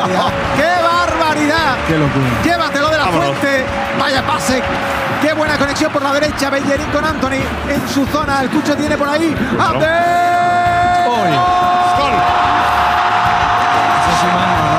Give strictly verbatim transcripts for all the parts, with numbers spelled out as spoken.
barbaridad! ¡Qué barbaridad! ¡Qué locura! Llévatelo de la Vámonos. Fuente. Vaya pase. ¡Qué buena conexión por la derecha! Bellerín con Antony en su zona. El Cucho tiene por ahí. ¡Abde! ¡Gol! ¡Gol! Esa es su mano, ¿no?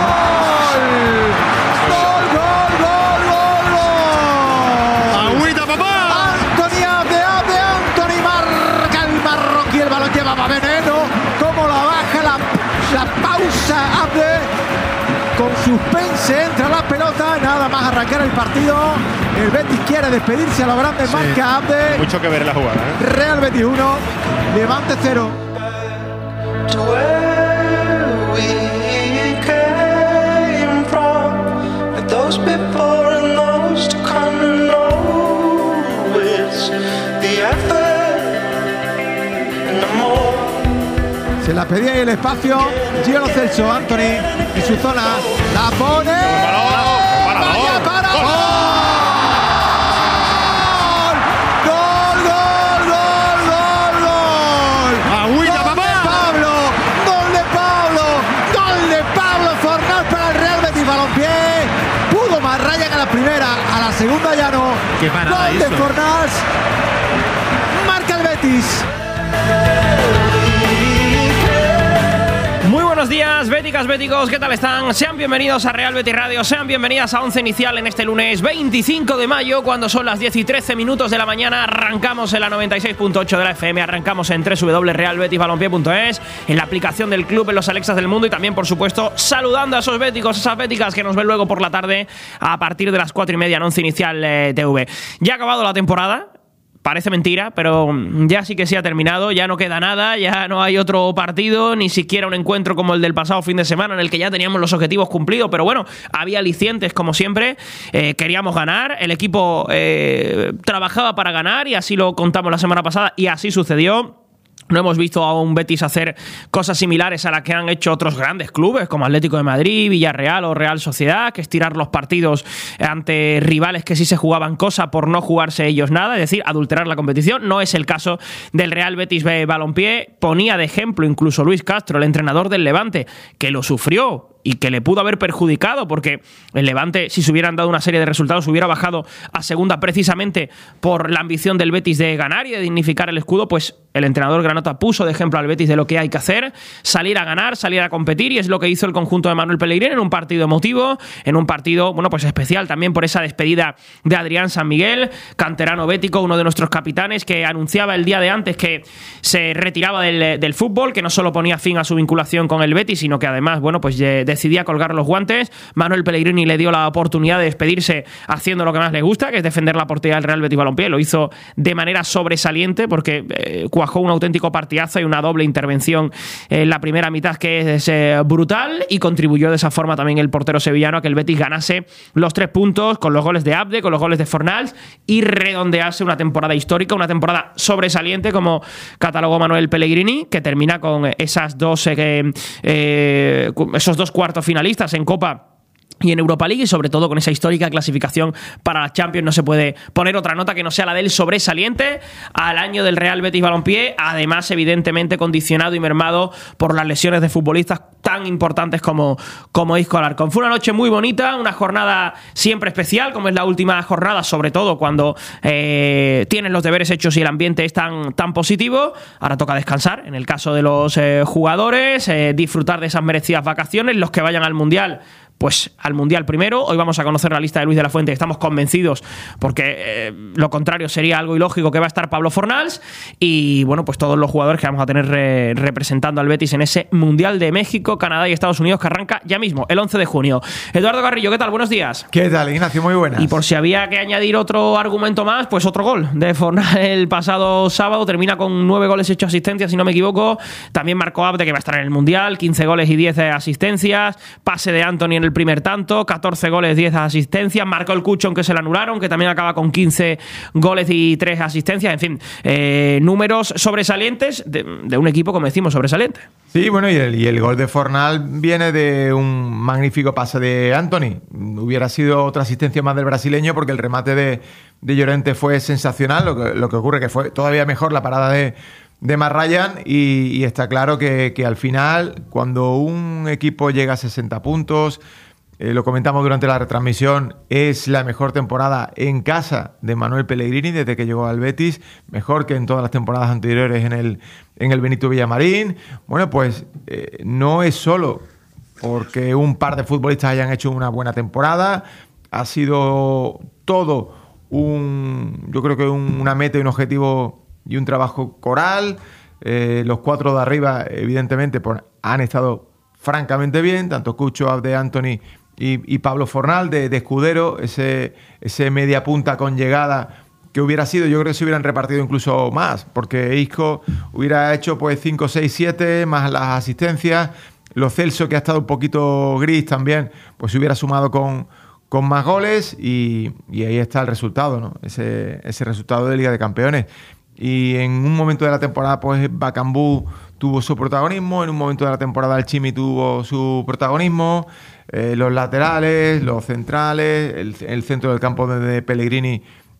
¡Gol, gol, gol, gol, gol! ¡Agüita, papá! Antony Abde, Abde, Antony marca el marroquí. El balón llevaba veneno. Como la baja, la, la pausa Abde. Con suspense entra la pelota. Nada más arrancar el partido. El Betis quiere despedirse a lo grande. Sí. Marca Abde. Mucho que ver la jugada, ¿eh? Real Betis uno. Levante cero. To where we came from, with those before and those to come, and know it's the effort and the more. Se la pedía ahí el espacio. Gio Celso, Antony en su zona. La pone. Vaya para. Gol. Gol, gol, gol, gol, gol. Agüita, Gol de papá. Pablo. Gol de Pablo. Gol de Pablo Fornals para el Real Betis Balompié. Pudo más Ryan a la primera, a la segunda ya no. Qué parada Gol de hizo. Fornals. Marca el Betis. Muy buenos días, béticas, béticos, ¿qué tal están? Sean bienvenidos a Real Betis Radio, sean bienvenidas a Once Inicial en este lunes veinticinco de mayo, cuando son las diez y trece minutos de la mañana. Arrancamos en la noventa y seis punto ocho de la F M, arrancamos en doble u doble u doble u punto real betis balompié punto es, en la aplicación del club, en los Alexas del mundo y también, por supuesto, saludando a esos béticos, esas béticas que nos ven luego por la tarde a partir de las cuatro y media en Once Inicial eh, T V. Ya ha acabado la temporada. Parece mentira, pero ya sí que sí ha terminado, ya no queda nada, ya no hay otro partido, ni siquiera un encuentro como el del pasado fin de semana en el que ya teníamos los objetivos cumplidos, pero bueno, había alicientes como siempre, eh, queríamos ganar, el equipo eh, trabajaba para ganar y así lo contamos la semana pasada y así sucedió. No hemos visto a un Betis hacer cosas similares a las que han hecho otros grandes clubes como Atlético de Madrid, Villarreal o Real Sociedad, que es tirar los partidos ante rivales que sí se jugaban cosa por no jugarse ellos nada, es decir, adulterar la competición. No es el caso del Real Betis Balompié. Ponía de ejemplo incluso Luis Castro, el entrenador del Levante, que lo sufrió y que le pudo haber perjudicado porque el Levante, si se hubieran dado una serie de resultados, hubiera bajado a segunda precisamente por la ambición del Betis de ganar y de dignificar el escudo. Pues el entrenador granota puso de ejemplo al Betis de lo que hay que hacer, salir a ganar, salir a competir, y es lo que hizo el conjunto de Manuel Pellegrini en un partido emotivo, en un partido, bueno, pues especial también por esa despedida de Adrián San Miguel, canterano bético, uno de nuestros capitanes, que anunciaba el día de antes que se retiraba del, del fútbol, que no solo ponía fin a su vinculación con el Betis, sino que además, bueno, pues de, decidía colgar los guantes. Manuel Pellegrini le dio la oportunidad de despedirse haciendo lo que más le gusta, que es defender la portería del Real Betis Balompié. Lo hizo de manera sobresaliente porque eh, cuajó un auténtico partidazo y una doble intervención en la primera mitad que es eh, brutal, y contribuyó de esa forma también el portero sevillano a que el Betis ganase los tres puntos con los goles de Abde, con los goles de Fornals, y redondease una temporada histórica, una temporada sobresaliente como catalogó Manuel Pellegrini, que termina con esas dos eh, eh, esos dos cuartos finalistas en Copa y en Europa League, y sobre todo con esa histórica clasificación para la Champions. No se puede poner otra nota que no sea la del sobresaliente al año del Real Betis Balompié, además evidentemente condicionado y mermado por las lesiones de futbolistas tan importantes como, como Isco Alarcón. Fue una noche muy bonita, una jornada siempre especial, como es la última jornada, sobre todo cuando eh, tienes los deberes hechos y el ambiente es tan, tan positivo. Ahora toca descansar, en el caso de los eh, jugadores, eh, disfrutar de esas merecidas vacaciones. Los que vayan al Mundial, pues al Mundial primero. Hoy vamos a conocer la lista de Luis de la Fuente. Estamos convencidos, porque eh, lo contrario sería algo ilógico, que va a estar Pablo Fornals y, bueno, pues todos los jugadores que vamos a tener re- representando al Betis en ese Mundial de México, Canadá y Estados Unidos, que arranca ya mismo, el once de junio. Eduardo Carrillo, ¿qué tal? Buenos días. ¿Qué tal, Ignacio? Muy buenas. Y por si había que añadir otro argumento más, pues otro gol de Fornals el pasado sábado. Termina con nueve goles, ocho asistencias, si no me equivoco. También marcó Abde, que va a estar en el Mundial, quince goles y diez asistencias. Pase de Antony en el primer tanto, catorce goles, diez asistencias. Marcó el Cucho, aunque se le anularon, que también acaba con quince goles y tres asistencias. En fin, eh, números sobresalientes de, de un equipo, como decimos, sobresaliente. Sí, bueno, y el, y el gol de Fornals viene de un magnífico pase de Antony. Hubiera sido otra asistencia más del brasileño, porque el remate de, de Llorente fue sensacional. Lo que, lo que ocurre que fue todavía mejor la parada de, de Matt Ryan y, y está claro que, que al final, cuando un equipo llega a sesenta puntos, eh, lo comentamos durante la retransmisión, es la mejor temporada en casa de Manuel Pellegrini desde que llegó al Betis, mejor que en todas las temporadas anteriores en el, en el Benito Villamarín. Bueno, pues eh, no es solo porque un par de futbolistas hayan hecho una buena temporada, ha sido todo un, yo creo que un, una meta y un objetivo y un trabajo coral. Eh, los cuatro de arriba, evidentemente, pues, han estado francamente bien, tanto Cucho, Abde, Anthony y, y Pablo Fornal de, de escudero, ese, ese media punta con llegada que hubiera sido, yo creo que se hubieran repartido incluso más, porque Isco hubiera hecho pues cinco, seis, siete, más las asistencias. Lo Celso, que ha estado un poquito gris también, pues se hubiera sumado con, con más goles y, y ahí está el resultado, ¿no? Ese, ese resultado de Liga de Campeones. Y en un momento de la temporada, pues Bakambu tuvo su protagonismo, en un momento de la temporada el Chimi tuvo su protagonismo, eh, los laterales, los centrales, el, el centro del campo de Pellegrini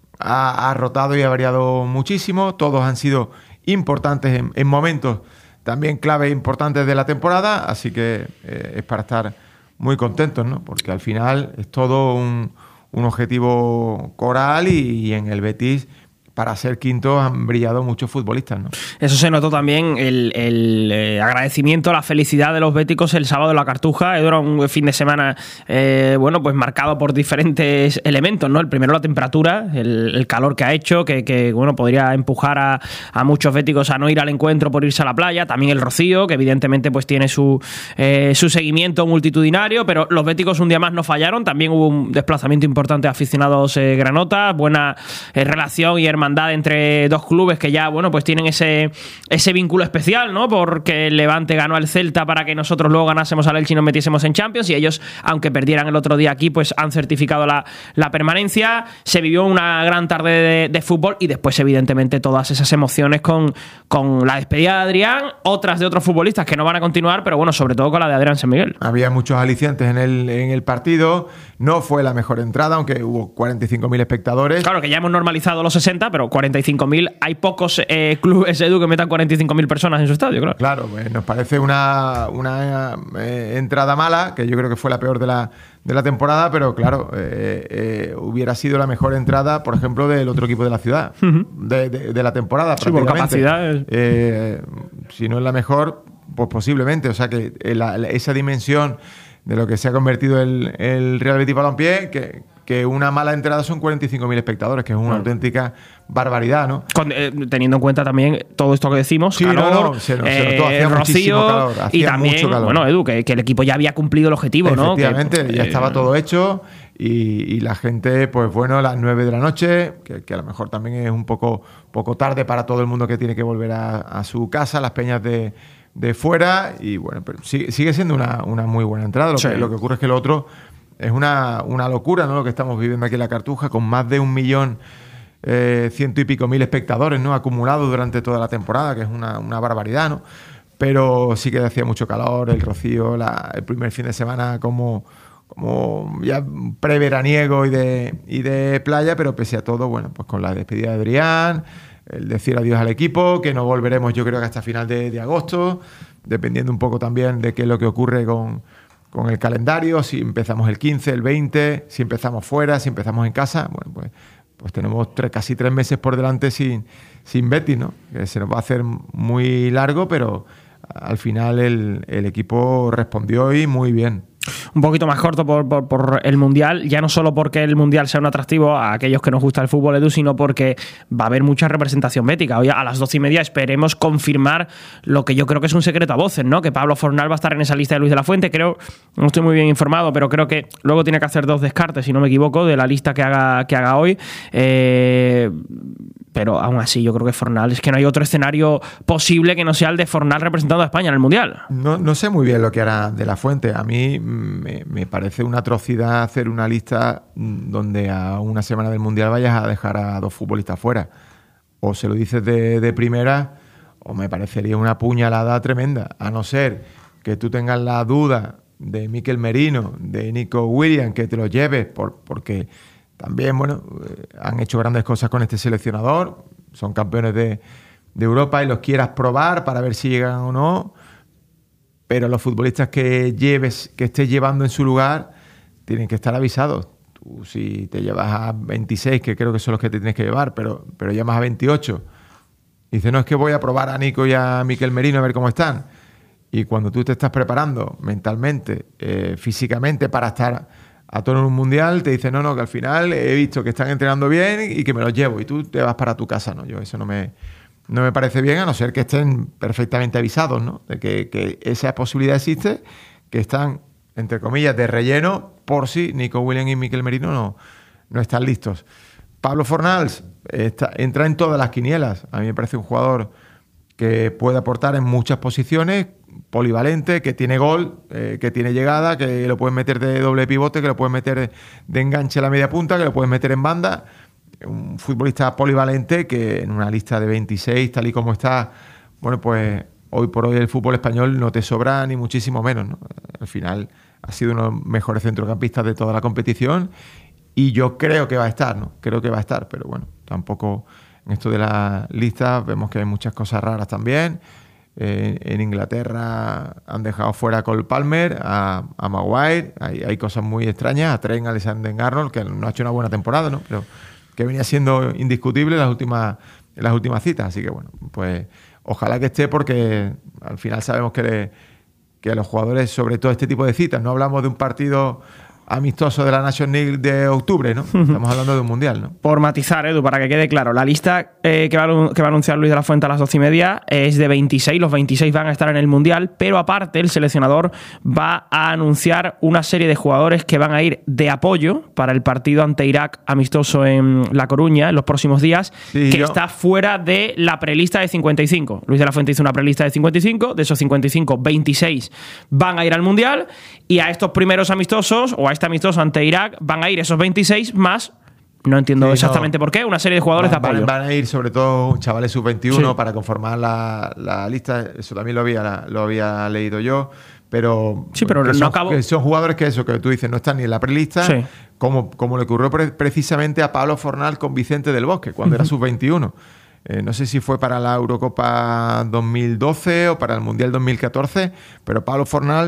ha, ha rotado y ha variado muchísimo, todos han sido importantes en, en momentos también clave e importantes de la temporada, así que eh, es para estar muy contentos, ¿no? Porque al final es todo un, un objetivo coral y, y en el Betis, para ser quinto, han brillado muchos futbolistas, ¿no? Eso se notó también, el, el eh, agradecimiento, la felicidad de los béticos el sábado en la Cartuja. Era un fin de semana, eh, bueno, pues marcado por diferentes elementos, ¿no? El primero, la temperatura, el, el calor que ha hecho, que, que bueno, podría empujar a, a muchos béticos a no ir al encuentro por irse a la playa. También el rocío, que evidentemente pues tiene su, eh, su seguimiento multitudinario, pero los béticos un día más no fallaron. También hubo un desplazamiento importante de aficionados eh, granotas, buena eh, relación y hermandad entre dos clubes que ya, bueno, pues tienen ese, ese vínculo especial, ¿no? Porque el Levante ganó al Celta para que nosotros luego ganásemos al Elche y nos metiésemos en Champions, y ellos, aunque perdieran el otro día aquí, pues han certificado la, la permanencia. Se vivió una gran tarde de, de fútbol y después, evidentemente, todas esas emociones con, con la despedida de Adrián, otras de otros futbolistas que no van a continuar, pero bueno, sobre todo con la de Adrián San Miguel. Había muchos alicientes en el, en el partido, no fue la mejor entrada, aunque hubo cuarenta y cinco mil espectadores. Claro que ya hemos normalizado los sesenta, pero cuarenta y cinco mil, hay pocos eh, clubes, Edu, que metan cuarenta y cinco mil personas en su estadio, claro. Claro, pues nos parece una, una eh, entrada mala, que yo creo que fue la peor de la, de la temporada, pero claro, eh, eh, hubiera sido la mejor entrada, por ejemplo, del otro equipo de la ciudad, uh-huh. de, de, de la temporada. Sí, por capacidad. Es... Eh, si no es la mejor, pues posiblemente. O sea que la, la, esa dimensión de lo que se ha convertido el, el Real Betis Balompié, que, que una mala entrada son cuarenta y cinco mil espectadores, que es una uh-huh. auténtica barbaridad, ¿no? Con, eh, teniendo en cuenta también todo esto que decimos, sí, calor, no, no, se, no, se notó, hacía eh, rocío, calor, hacía y también, mucho calor. Bueno, Edu, que, que el equipo ya había cumplido el objetivo, ¿no? Efectivamente, que, ya eh, estaba todo hecho y, y la gente, pues bueno, a las nueve de la noche, que, que a lo mejor también es un poco, poco tarde para todo el mundo que tiene que volver a, a su casa, las peñas de, de fuera, y bueno, pero sigue, sigue siendo una, una muy buena entrada. Lo, sí. que, lo que ocurre es que lo otro es una, una locura, ¿no? Lo que estamos viviendo aquí en la Cartuja, con más de un millón eh, ciento y pico mil espectadores, ¿no? Acumulados durante toda la temporada, que es una, una barbaridad, ¿no? Pero sí que hacía mucho calor, el rocío, la, el primer fin de semana como, como ya preveraniego y de, y de playa, pero pese a todo, bueno, pues con la despedida de Adrián, el decir adiós al equipo, que no volveremos yo creo que hasta final de, de agosto, dependiendo un poco también de qué es lo que ocurre con, con el calendario, si empezamos el quince, el veinte, si empezamos fuera, si empezamos en casa, bueno, pues, pues tenemos tres, casi tres meses por delante sin, sin Betis, ¿no? Que se nos va a hacer muy largo, pero al final el, el equipo respondió y muy bien. Un poquito más corto por, por, por el Mundial, ya no solo porque el Mundial sea un atractivo a aquellos que nos gusta el fútbol, Edu, sino porque va a haber mucha representación bética. Hoy a las doce y media esperemos confirmar lo que yo creo que es un secreto a voces, ¿no? Que Pablo Fornal va a estar en esa lista de Luis de la Fuente. Creo, no estoy muy bien informado, pero creo que luego tiene que hacer dos descartes, si no me equivoco, de la lista que haga, que haga hoy. Eh... Pero aún así yo creo que Fornal, es que no hay otro escenario posible que no sea el de Fornal representando a España en el Mundial. No, no sé muy bien lo que hará de la Fuente. A mí me, me parece una atrocidad hacer una lista donde a una semana del Mundial vayas a dejar a dos futbolistas fuera. O se lo dices de, de primera, o me parecería una puñalada tremenda. A no ser que tú tengas la duda de Mikel Merino, de Nico Williams, que te lo lleves por, porque... También, bueno, han hecho grandes cosas con este seleccionador, son campeones de, de Europa y los quieras probar para ver si llegan o no, pero los futbolistas que lleves, que estés llevando en su lugar, tienen que estar avisados. Tú, si te llevas a veintiséis, que creo que son los que te tienes que llevar, pero, pero llamas a veintiocho, y dices, no, es que voy a probar a Nico y a Mikel Merino a ver cómo están. Y cuando tú te estás preparando mentalmente, eh, físicamente, para estar a tono en un mundial, te dicen, no, no, que al final he visto que están entrenando bien y que me los llevo, y tú te vas para tu casa. No, yo eso no me... No me parece bien, a no ser que estén perfectamente avisados, ¿no? De que, que esa posibilidad existe, que están, entre comillas, de relleno por si Nico Williams y Mikel Merino no, no están listos. Pablo Fornals está, entra en todas las quinielas. A mí me parece un jugador que puede aportar en muchas posiciones, polivalente, que tiene gol, eh, que tiene llegada, que lo puedes meter de doble pivote, que lo puedes meter de, de enganche a la media punta, que lo puedes meter en banda. Un futbolista polivalente que en una lista de veintiséis, tal y como está, bueno, pues hoy por hoy el fútbol español no te sobra ni muchísimo menos, ¿no? Al final ha sido uno de los mejores centrocampistas de toda la competición y yo creo que va a estar, ¿no? Creo que va a estar, pero bueno, tampoco en esto de la lista vemos que hay muchas cosas raras también. Eh, en Inglaterra han dejado fuera a Cole Palmer, a, a Maguire, hay, hay cosas muy extrañas, a Trent Alexander-Arnold, que no ha hecho una buena temporada, ¿no? Pero que venía siendo indiscutible en las últimas, en las últimas citas. Así que, bueno, pues ojalá que esté, porque al final sabemos que, le, que los jugadores, sobre todo este tipo de citas, no hablamos de un partido amistoso de la Nations League de octubre, ¿no? Estamos hablando de un mundial, ¿no? Por matizar, Edu, para que quede claro, la lista eh, que, va a, que va a anunciar Luis de la Fuente a las doce y media es de veintiséis, los veintiséis van a estar en el mundial, pero aparte el seleccionador va a anunciar una serie de jugadores que van a ir de apoyo para el partido ante Irak amistoso en La Coruña en los próximos días, sí, que yo... está fuera de la prelista de cincuenta y cinco. Luis de la Fuente hizo una prelista de cincuenta y cinco, de esos cincuenta y cinco, veintiséis van a ir al mundial, y a estos primeros amistosos, o a este amistoso ante Irak, van a ir esos veintiséis más, no entiendo sí, exactamente no. por qué, una serie de jugadores van, de apoyo. Van, van a ir sobre todo chavales sub veintiuno sí. para conformar la, la lista, eso también lo había, lo había leído yo, pero, sí, pero que, no son, acabo... que son jugadores que eso, que tú dices, no están ni en la prelista, sí. como, como le ocurrió pre- precisamente a Pablo Fornal con Vicente del Bosque, cuando uh-huh. era sub veintiuno. Eh, no sé si fue para la Eurocopa dos mil doce o para el Mundial dos mil catorce, pero Pablo Fornal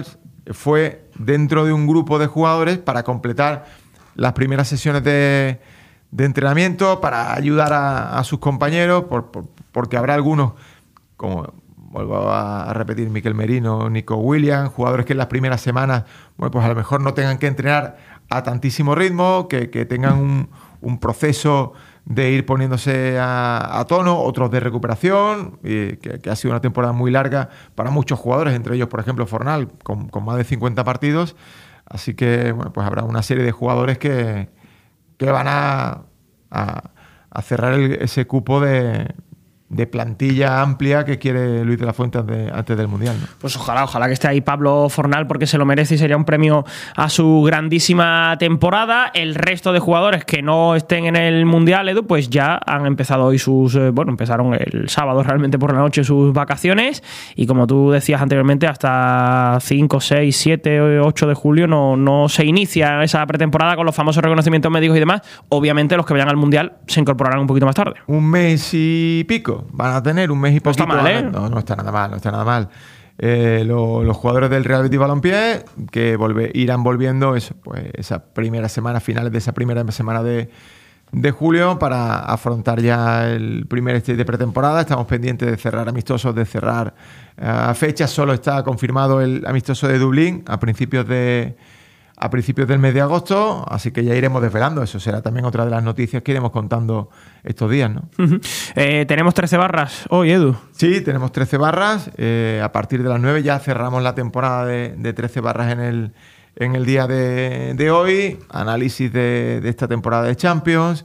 fue dentro de un grupo de jugadores para completar las primeras sesiones de, de entrenamiento, para ayudar a, a sus compañeros, por, por, porque habrá algunos, como vuelvo a repetir, Mikel Merino, Nico Williams, jugadores que en las primeras semanas, bueno, pues a lo mejor no tengan que entrenar a tantísimo ritmo, que, que tengan un, un proceso de ir poniéndose a, a tono, otros de recuperación, y que, que ha sido una temporada muy larga para muchos jugadores, entre ellos, por ejemplo, Fornal, con, con más de cincuenta partidos. Así que, bueno, pues habrá una serie de jugadores que, que van a, a, a cerrar el, ese cupo de, de plantilla amplia que quiere Luis de la Fuente antes, antes del Mundial, ¿no? Pues ojalá, ojalá que esté ahí Pablo Fornal, porque se lo merece y sería un premio a su grandísima temporada. El resto de jugadores que no estén en el Mundial, Edu, pues ya han empezado hoy sus... Eh, bueno, empezaron el sábado realmente por la noche sus vacaciones, y como tú decías anteriormente, hasta cinco, seis, siete, ocho de julio no, no se inicia esa pretemporada con los famosos reconocimientos médicos y demás. Obviamente los que vayan al Mundial se incorporarán un poquito más tarde. Un mes y pico van a tener, un mes y poquito. No está mal, ¿eh? No, no está nada mal, no está nada mal. Eh, lo, los jugadores del Real Betis Balompié que volve, irán volviendo eso, pues esa primera semana, finales de esa primera semana de, de julio, para afrontar ya el primer stage de pretemporada. Estamos pendientes de cerrar amistosos, de cerrar uh, fechas. Solo está confirmado el amistoso de Dublín a principios de a principios del mes de agosto, así que ya iremos desvelando. Eso será también otra de las noticias que iremos contando estos días, ¿no? Uh-huh. Eh, tenemos trece barras hoy, Edu. Sí, tenemos trece barras. Eh, a partir de las nueve ya cerramos la temporada de, de trece barras en el, en el día de, de hoy. Análisis de, de esta temporada de Champions,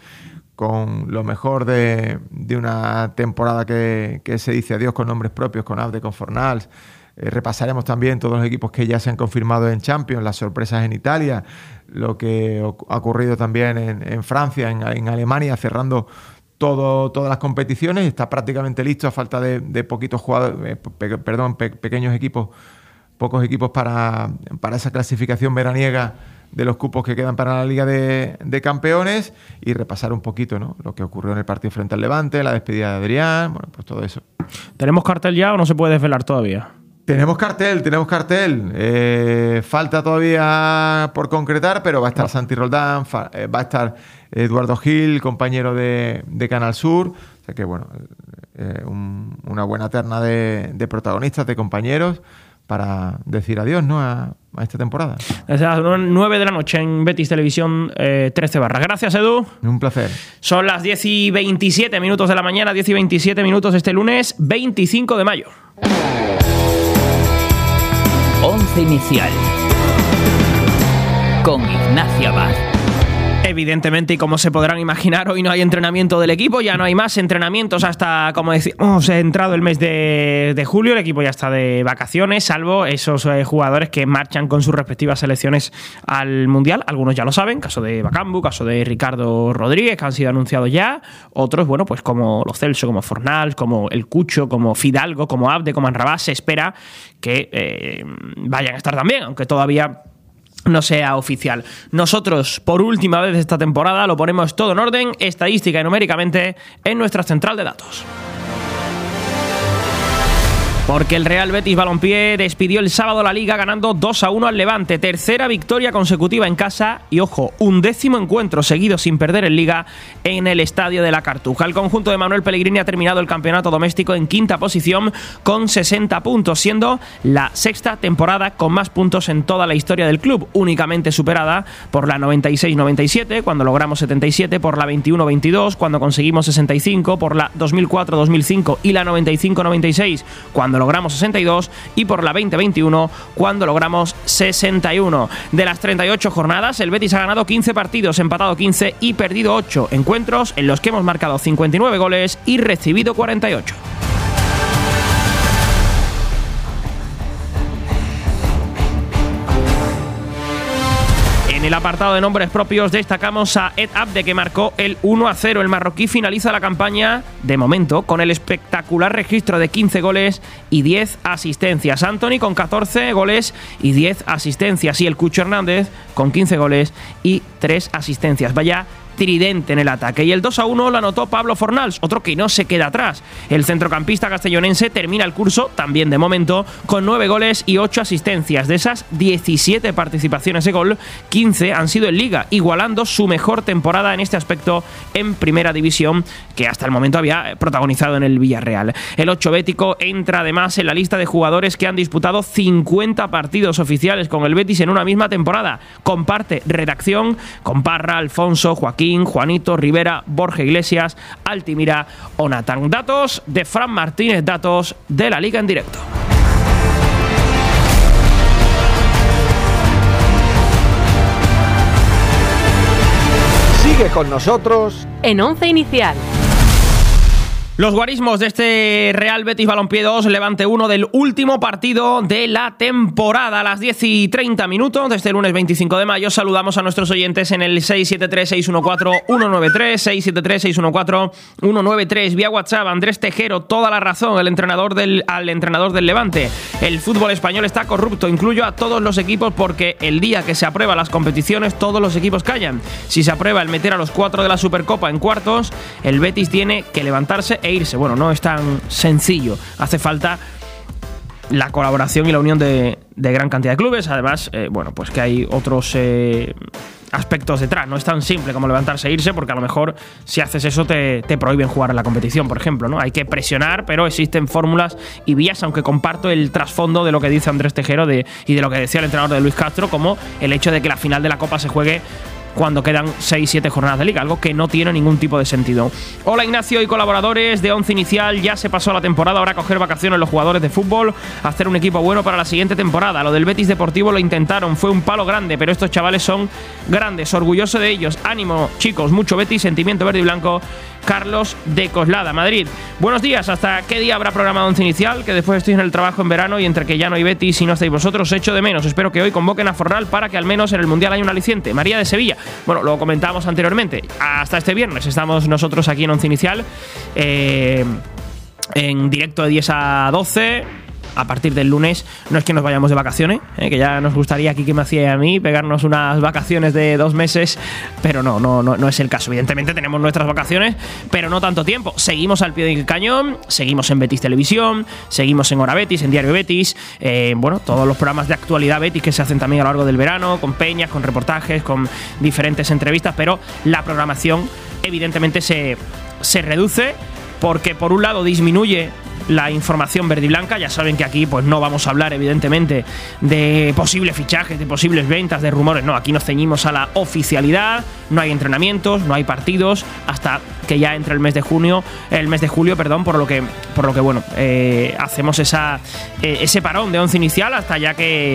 con lo mejor de, de una temporada que, que se dice adiós con nombres propios, con Abde, con Fornals. Eh, repasaremos también todos los equipos que ya se han confirmado en Champions, las sorpresas en Italia, lo que ha ocurrido también en, en Francia, en, en Alemania, cerrando todo, todas las competiciones. Está prácticamente listo a falta de, de poquitos jugadores, eh, pe, perdón, pe, pequeños equipos, pocos equipos para, para esa clasificación veraniega de los cupos que quedan para la Liga de, de Campeones y repasar un poquito, ¿no?, lo que ocurrió en el partido frente al Levante, la despedida de Adrián, bueno, pues todo eso. ¿Tenemos cartel ya o no se puede desvelar todavía? Tenemos cartel, tenemos cartel. Eh, falta todavía por concretar, pero va a estar no. Santi Roldán, fa, eh, va a estar Eduardo Gil, compañero de, de Canal Sur. O sea que, bueno, eh, un, una buena terna de, de protagonistas, de compañeros, para decir adiós, ¿no?, a, a esta temporada. Desde las nueve de la noche en Betis Televisión eh, trece barra. Gracias, Edu. Un placer. Son las diez y veintisiete minutos de la mañana, diez y veintisiete minutos este lunes veinticinco de mayo. Once inicial con Ignacio Abad. Evidentemente, y como se podrán imaginar, hoy no hay entrenamiento del equipo, ya no hay más entrenamientos hasta, como decimos, ha entrado el mes de, de julio, el equipo ya está de vacaciones, salvo esos eh, jugadores que marchan con sus respectivas selecciones al Mundial. Algunos ya lo saben, caso de Bakambu, caso de Ricardo Rodríguez, que han sido anunciados ya. Otros, bueno, pues como Lo Celso, como Fornals, como El Cucho, como Fidalgo, como Abde, como Amrabat, se espera que eh, vayan a estar también, aunque todavía no sea oficial. Nosotros, por última vez esta temporada, lo ponemos todo en orden, estadística y numéricamente, en nuestra central de datos. Porque el Real Betis Balompié despidió el sábado la Liga ganando dos a uno al Levante. Tercera victoria consecutiva en casa y, ojo, un décimo encuentro seguido sin perder en Liga en el Estadio de la Cartuja. El conjunto de Manuel Pellegrini ha terminado el campeonato doméstico en quinta posición con sesenta puntos, siendo la sexta temporada con más puntos en toda la historia del club, únicamente superada por la noventa y seis noventa y siete, cuando logramos setenta y siete, por la veintiuno veintidós, cuando conseguimos sesenta y cinco, por la dos mil cuatro dos mil cinco y la noventa y cinco noventa y seis, cuando logramos sesenta y dos, y por la veinte veintiuno cuando logramos sesenta y uno. De las treinta y ocho jornadas, el Betis ha ganado quince partidos, empatado quince y perdido ocho encuentros, en los que hemos marcado cincuenta y nueve goles y recibido cuarenta y ocho. En el apartado de nombres propios destacamos a Ed Abde, que marcó el uno a cero. El marroquí finaliza la campaña, de momento, con el espectacular registro de quince goles y diez asistencias. Antony con catorce goles y diez asistencias. Y el Cucho Hernández con quince goles y tres asistencias. Vaya tridente en el ataque. Y el dos a uno lo anotó Pablo Fornals, otro que no se queda atrás. El centrocampista castellonense termina el curso, también de momento, con nueve goles y ocho asistencias. De esas diecisiete participaciones de gol, quince han sido en Liga, igualando su mejor temporada en este aspecto en Primera División, que hasta el momento había protagonizado en el Villarreal. El ocho bético entra además en la lista de jugadores que han disputado cincuenta partidos oficiales con el Betis en una misma temporada. Comparte redacción con Parra, Alfonso, Joaquín, Juanito, Rivera, Borja Iglesias, Altimira o Natán. Datos de Fran Martínez, datos de la Liga en directo. Sigue con nosotros en Once Inicial. Los guarismos de este Real Betis Balompié dos, Levante uno, del último partido de la temporada. A las diez y treinta minutos de este lunes veinticinco de mayo saludamos a nuestros oyentes en el seis siete tres, seis uno cuatro, uno nueve tres, seis siete tres, seis uno cuatro, uno nueve tres. Vía WhatsApp, Andrés Tejero, toda la razón, el entrenador del, al entrenador del Levante. El fútbol español está corrupto, incluyo a todos los equipos, porque el día que se aprueban las competiciones todos los equipos callan. Si se aprueba el meter a los cuatro de la Supercopa en cuartos, el Betis tiene que levantarse e irse. Bueno, no es tan sencillo. Hace falta la colaboración y la unión de, de gran cantidad de clubes. Además, eh, bueno, pues que hay otros eh, aspectos detrás. No es tan simple como levantarse e irse, porque a lo mejor si haces eso te, te prohíben jugar en la competición, por ejemplo, ¿no? Hay que presionar, pero existen fórmulas y vías, aunque comparto el trasfondo de lo que dice Andrés Tejero de, y de lo que decía el entrenador de Luis Castro, como el hecho de que la final de la Copa se juegue cuando quedan seis siete jornadas de Liga, algo que no tiene ningún tipo de sentido. Hola Ignacio y colaboradores de Once Inicial, ya se pasó la temporada, ahora coger vacaciones los jugadores de fútbol, hacer un equipo bueno para la siguiente temporada. Lo del Betis Deportivo lo intentaron, fue un palo grande, pero estos chavales son grandes, orgulloso de ellos. Ánimo chicos, mucho Betis, sentimiento verde y blanco. Carlos de Coslada, Madrid. Buenos días, ¿hasta qué día habrá programa Once Inicial? Que después estoy en el trabajo en verano y entre que ya no hay Betis y no estáis vosotros, echo de menos. Espero que hoy convoquen a Fornal para que al menos en el Mundial haya un aliciente. María de Sevilla. Bueno, lo comentábamos anteriormente. Hasta este viernes estamos nosotros aquí en Once Inicial, eh, en directo de diez a doce. a partir del lunes no es que nos vayamos de vacaciones, ¿eh? Que ya nos gustaría aquí que me hacía a mí pegarnos unas vacaciones de dos meses, pero no, no, no, no es el caso. Evidentemente tenemos nuestras vacaciones, pero no tanto tiempo. Seguimos al pie del cañón, seguimos en Betis Televisión, seguimos en Hora Betis, en Diario Betis, eh, bueno, todos los programas de actualidad Betis que se hacen también a lo largo del verano, con peñas, con reportajes, con diferentes entrevistas, pero la programación evidentemente se, se reduce porque por un lado disminuye la información verde y blanca. Ya saben que aquí pues no vamos a hablar evidentemente de posibles fichajes, de posibles ventas, de rumores, no, aquí nos ceñimos a la oficialidad, no hay entrenamientos, no hay partidos hasta que ya entre el mes de junio, el mes de julio, perdón, por lo que por lo que bueno, eh, hacemos esa eh, ese parón de once inicial hasta ya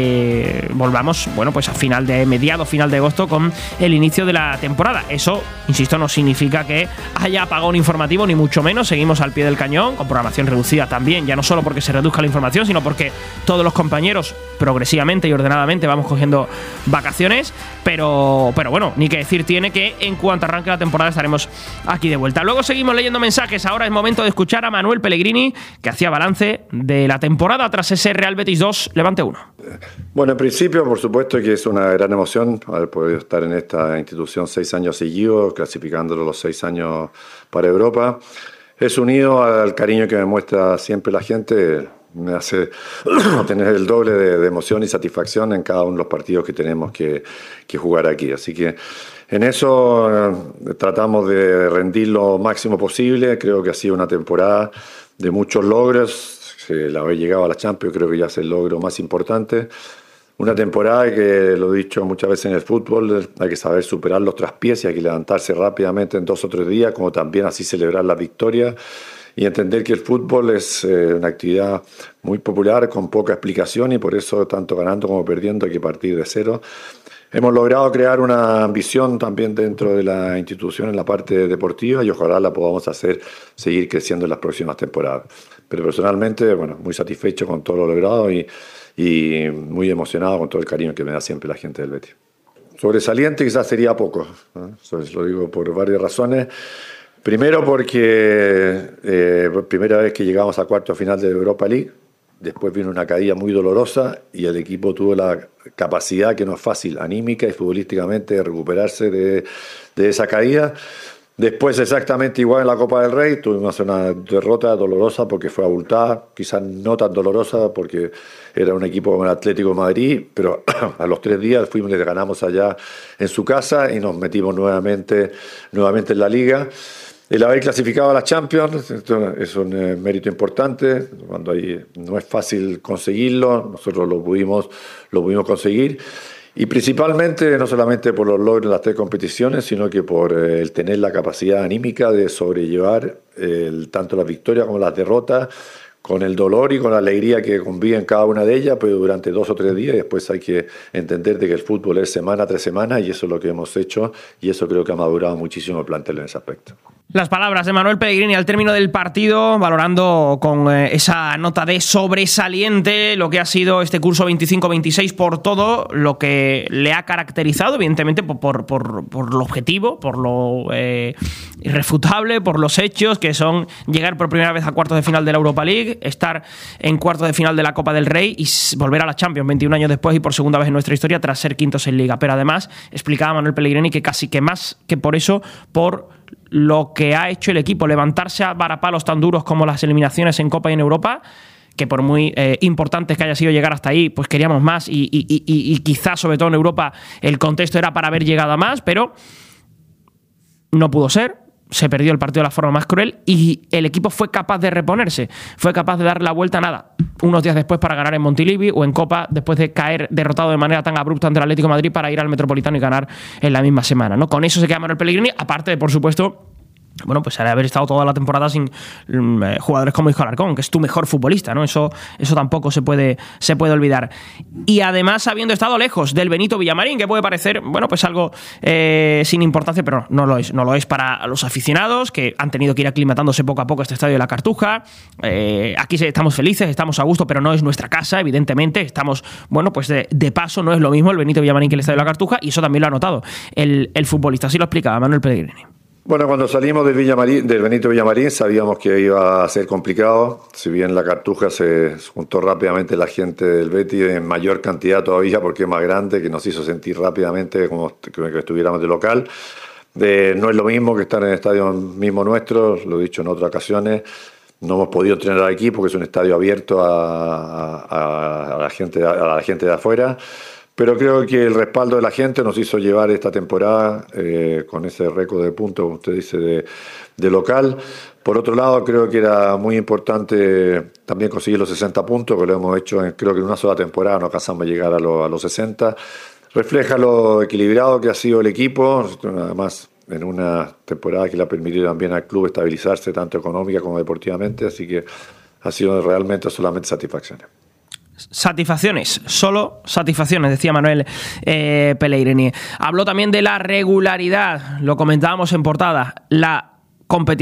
que volvamos, bueno, pues a final de mediado, final de agosto con el inicio de la temporada. Eso, insisto, no significa que haya apagón informativo ni mucho menos, seguimos al pie del cañón con programación reducida también, ya no solo porque se reduzca la información, sino porque todos los compañeros progresivamente y ordenadamente vamos cogiendo vacaciones, pero, pero bueno, ni que decir tiene que en cuanto arranque la temporada estaremos aquí de vuelta. Luego seguimos leyendo mensajes, ahora es momento de escuchar a Manuel Pellegrini, que hacía balance de la temporada tras ese Real Betis dos, Levante uno. Bueno, en principio, por supuesto que es una gran emoción haber podido estar en esta institución seis años seguidos, clasificándolo los seis años para Europa. Es unido al cariño que me muestra siempre la gente, me hace tener el doble de, de emoción y satisfacción en cada uno de los partidos que tenemos que, que jugar aquí. Así que en eso eh, tratamos de rendir lo máximo posible. Creo que ha sido una temporada de muchos logros. El haber llegado a la Champions creo que ya es el logro más importante. Una temporada que, lo he dicho muchas veces en el fútbol, hay que saber superar los traspiés y hay que levantarse rápidamente en dos o tres días, como también así celebrar la victoria y entender que el fútbol es eh, una actividad muy popular, con poca explicación y por eso tanto ganando como perdiendo hay que partir de cero. Hemos logrado crear una ambición también dentro de la institución en la parte deportiva y ojalá la podamos hacer seguir creciendo en las próximas temporadas. Pero personalmente, bueno, muy satisfecho con todo lo logrado y y muy emocionado con todo el cariño que me da siempre la gente del Betis. Sobresaliente quizás sería poco, ¿no? Eso lo digo por varias razones. Primero porque eh, por primera vez que llegamos a cuarto final de Europa League, después vino una caída muy dolorosa y el equipo tuvo la capacidad, que no es fácil, anímica y futbolísticamente, de recuperarse de, de esa caída. Después exactamente igual en la Copa del Rey, tuvimos una derrota dolorosa porque fue abultada, quizás no tan dolorosa porque era un equipo como el Atlético de Madrid, pero a los tres días fuimos y le ganamos allá en su casa y nos metimos nuevamente, nuevamente en la Liga. El haber clasificado a la Champions es un eh, mérito importante, cuando hay, no es fácil conseguirlo, nosotros lo pudimos, lo pudimos conseguir. Y principalmente, no solamente por los logros en las tres competiciones, sino que por eh, el tener la capacidad anímica de sobrellevar el, tanto las victorias como las derrotas, con el dolor y con la alegría que conviven cada una de ellas, pero durante dos o tres días. Y después hay que entender de que el fútbol es semana tras semana y eso es lo que hemos hecho y eso creo que ha madurado muchísimo el plantel en ese aspecto. Las palabras de Manuel Pellegrini al término del partido, valorando con eh, esa nota de sobresaliente lo que ha sido este curso veinticinco veintiséis por todo lo que le ha caracterizado, evidentemente por, por, por, por lo objetivo, por lo eh, irrefutable, por los hechos, que son llegar por primera vez a cuartos de final de la Europa League, estar en cuartos de final de la Copa del Rey y volver a la Champions veintiún años después y por segunda vez en nuestra historia tras ser quintos en Liga. Pero además explicaba Manuel Pellegrini que casi que más que por eso, por lo que ha hecho el equipo, levantarse a varapalos tan duros como las eliminaciones en Copa y en Europa, que por muy eh, importantes que haya sido llegar hasta ahí, pues queríamos más y, y, y, y quizás sobre todo en Europa el contexto era para haber llegado a más, pero no pudo ser. Se perdió el partido de la forma más cruel y el equipo fue capaz de reponerse, fue capaz de dar la vuelta a nada unos días después para ganar en Montilivi o en Copa después de caer derrotado de manera tan abrupta ante el Atlético de Madrid para ir al Metropolitano y ganar en la misma semana, ¿no? Con eso se queda Manuel Pellegrini, aparte de, por supuesto, bueno, pues al haber estado toda la temporada sin eh, jugadores como Isco Alarcón, que es tu mejor futbolista, ¿no? Eso, eso tampoco se puede, se puede olvidar. Y además habiendo estado lejos del Benito Villamarín, que puede parecer, bueno, pues algo eh, sin importancia, pero no lo es. No lo es para los aficionados, que han tenido que ir aclimatándose poco a poco a este estadio de la Cartuja. Eh, aquí estamos felices, estamos a gusto, pero no es nuestra casa, evidentemente. Estamos, bueno, pues de, de paso, no es lo mismo el Benito Villamarín que el estadio de la Cartuja, y eso también lo ha notado el, el futbolista. Así lo explicaba Manuel Pellegrini. Bueno, cuando salimos del, Villamarín, del Benito Villamarín sabíamos que iba a ser complicado. Si bien la Cartuja se juntó rápidamente la gente del Betis en mayor cantidad todavía porque es más grande, que nos hizo sentir rápidamente como que estuviéramos de local. De, no es lo mismo que estar en el estadio mismo nuestro, lo he dicho en otras ocasiones. No hemos podido entrenar al equipo, que es un estadio abierto a, a, a, la, gente, a la gente de afuera. Pero creo que el respaldo de la gente nos hizo llevar esta temporada eh, con ese récord de puntos, como usted dice, de, de local. Por otro lado, creo que era muy importante también conseguir los sesenta puntos, que lo hemos hecho en, creo que en una sola temporada, no alcanzamos a llegar a, lo, a los sesenta. Refleja lo equilibrado que ha sido el equipo, además en una temporada que le ha permitido también al club estabilizarse tanto económica como deportivamente, así que ha sido realmente solamente satisfacciones. Satisfacciones, solo satisfacciones, decía Manuel eh, Pellegrini. Habló también de la regularidad, lo comentábamos en portada, la competición